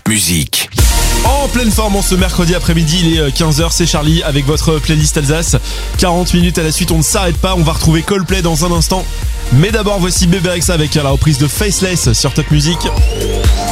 Top Music. En pleine forme en ce mercredi après-midi, il est 15h, c'est Charlie avec votre playlist Alsace. 40 minutes à la suite, on ne s'arrête pas, on va retrouver Coldplay dans un instant. Mais d'abord, voici Bébé Rexha avec la reprise de Faceless sur Top Music.